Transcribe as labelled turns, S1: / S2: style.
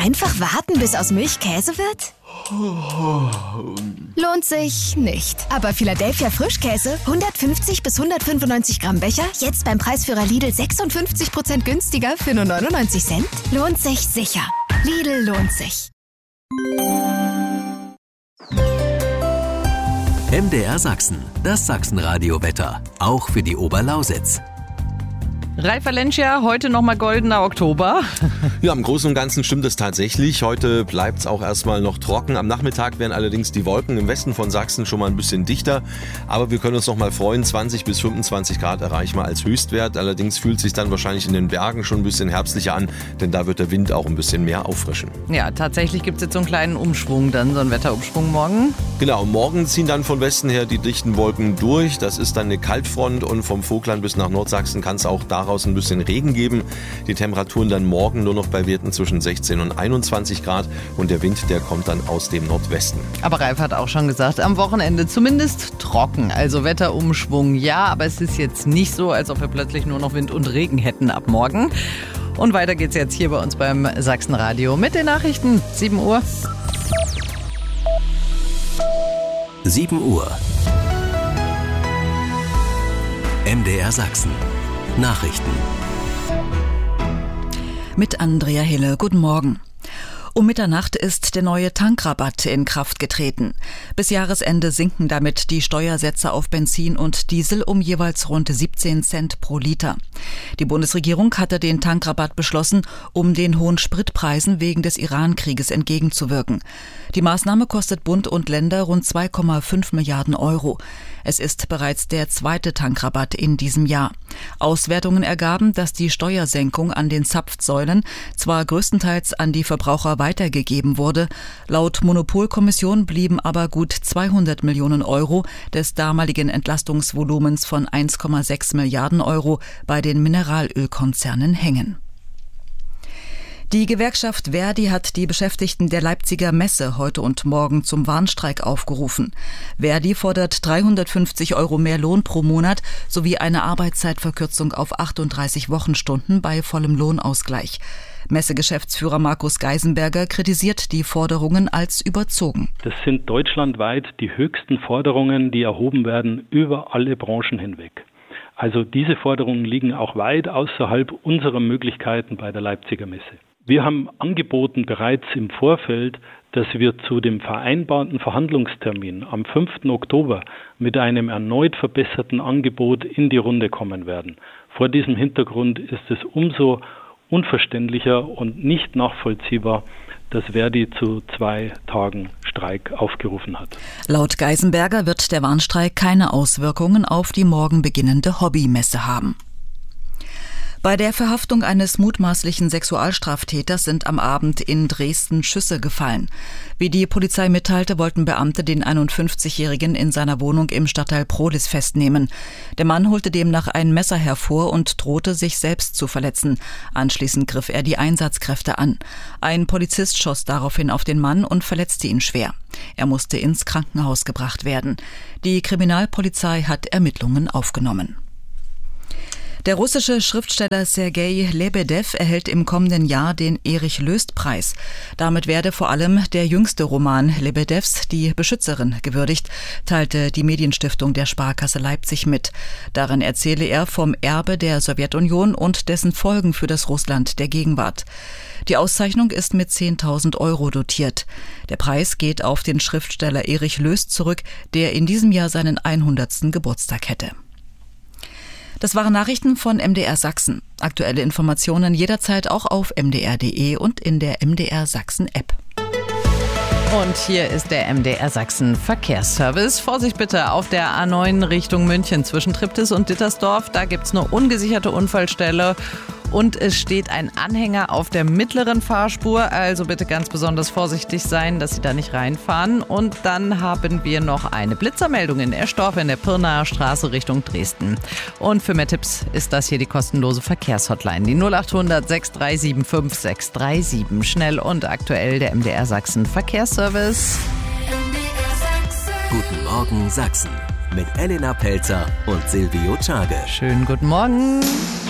S1: Einfach warten, bis aus Milch Käse wird? Lohnt sich nicht. Aber Philadelphia Frischkäse, 150 bis 195 Gramm Becher, jetzt beim Preisführer Lidl 56% günstiger für nur 99 Cent? Lohnt sich sicher. Lidl lohnt sich.
S2: MDR Sachsen, das Sachsenradio-Wetter, auch für die Oberlausitz.
S3: Ralf Valencia, heute nochmal goldener Oktober.
S4: Ja, im Großen und Ganzen stimmt es tatsächlich. Heute bleibt es auch erstmal noch trocken. Am Nachmittag werden allerdings die Wolken im Westen von Sachsen schon mal ein bisschen dichter. Aber wir können uns noch mal freuen, 20 bis 25 Grad erreichen wir als Höchstwert. Allerdings fühlt es sich dann wahrscheinlich in den Bergen schon ein bisschen herbstlicher an, denn da wird der Wind auch ein bisschen mehr auffrischen.
S3: Ja, tatsächlich gibt es jetzt so einen kleinen Umschwung dann, so einen Wetterumschwung morgen.
S4: Genau, morgen ziehen dann von Westen her die dichten Wolken durch. Das ist dann eine Kaltfront und vom Vogtland bis nach Nordsachsen kann es auch daraus ein bisschen Regen geben. Die Temperaturen dann morgen nur noch bei Werten zwischen 16 und 21 Grad und der Wind, der kommt dann aus dem Nordwesten.
S3: Aber Ralf hat auch schon gesagt, am Wochenende zumindest trocken, also Wetterumschwung ja, aber es ist jetzt nicht so, als ob wir plötzlich nur noch Wind und Regen hätten ab morgen. Und weiter geht's jetzt hier bei uns beim Sachsenradio mit den Nachrichten. 7 Uhr.
S2: 7 Uhr. MDR Sachsen. Nachrichten.
S5: Mit Andrea Hille. Guten Morgen. Um Mitternacht ist der neue Tankrabatt in Kraft getreten. Bis Jahresende sinken damit die Steuersätze auf Benzin und Diesel um jeweils rund 17 Cent pro Liter. Die Bundesregierung hatte den Tankrabatt beschlossen, um den hohen Spritpreisen wegen des Iran-Krieges entgegenzuwirken. Die Maßnahme kostet Bund und Länder rund 2,5 Milliarden Euro. Es ist bereits der zweite Tankrabatt in diesem Jahr. Auswertungen ergaben, dass die Steuersenkung an den Zapfsäulen zwar größtenteils an die Verbraucher weitergegeben wurde, laut Monopolkommission blieben aber gut 200 Millionen Euro des damaligen Entlastungsvolumens von 1,6 Milliarden Euro bei den Mineralölkonzernen hängen. Die Gewerkschaft Verdi hat die Beschäftigten der Leipziger Messe heute und morgen zum Warnstreik aufgerufen. Verdi fordert 350 Euro mehr Lohn pro Monat sowie eine Arbeitszeitverkürzung auf 38 Wochenstunden bei vollem Lohnausgleich. Messegeschäftsführer Markus Geisenberger kritisiert die Forderungen als überzogen.
S6: Das sind deutschlandweit die höchsten Forderungen, die erhoben werden über alle Branchen hinweg. Also diese Forderungen liegen auch weit außerhalb unserer Möglichkeiten bei der Leipziger Messe. Wir haben angeboten bereits im Vorfeld, dass wir zu dem vereinbarten Verhandlungstermin am 5. Oktober mit einem erneut verbesserten Angebot in die Runde kommen werden. Vor diesem Hintergrund ist es umso unverständlicher und nicht nachvollziehbar, dass Verdi zu 2 Tagen Streik aufgerufen hat.
S5: Laut Geisenberger wird der Warnstreik keine Auswirkungen auf die morgen beginnende Hobbymesse haben. Bei der Verhaftung eines mutmaßlichen Sexualstraftäters sind am Abend in Dresden Schüsse gefallen. Wie die Polizei mitteilte, wollten Beamte den 51-Jährigen in seiner Wohnung im Stadtteil Prohlis festnehmen. Der Mann holte demnach ein Messer hervor und drohte, sich selbst zu verletzen. Anschließend griff er die Einsatzkräfte an. Ein Polizist schoss daraufhin auf den Mann und verletzte ihn schwer. Er musste ins Krankenhaus gebracht werden. Die Kriminalpolizei hat Ermittlungen aufgenommen. Der russische Schriftsteller Sergei Lebedew erhält im kommenden Jahr den Erich-Löst-Preis. Damit werde vor allem der jüngste Roman Lebedews, Die Beschützerin, gewürdigt, teilte die Medienstiftung der Sparkasse Leipzig mit. Darin erzähle er vom Erbe der Sowjetunion und dessen Folgen für das Russland der Gegenwart. Die Auszeichnung ist mit 10.000 Euro dotiert. Der Preis geht auf den Schriftsteller Erich Löst zurück, der in diesem Jahr seinen 100. Geburtstag hätte. Das waren Nachrichten von MDR Sachsen. Aktuelle Informationen jederzeit auch auf mdr.de und in der MDR Sachsen App.
S3: Und hier ist der MDR Sachsen Verkehrsservice. Vorsicht bitte auf der A9 Richtung München zwischen Triptis und Dittersdorf. Da gibt es eine ungesicherte Unfallstelle. Und es steht ein Anhänger auf der mittleren Fahrspur. Also bitte ganz besonders vorsichtig sein, dass Sie da nicht reinfahren. Und dann haben wir noch eine Blitzermeldung in Eschdorf in der Pirnaer Straße Richtung Dresden. Und für mehr Tipps ist das hier die kostenlose Verkehrshotline. Die 0800 6375 637. Schnell und aktuell der MDR Sachsen Verkehrsservice.
S2: Guten Morgen Sachsen mit Elena Pelzer und Silvio Czage.
S3: Schönen guten Morgen.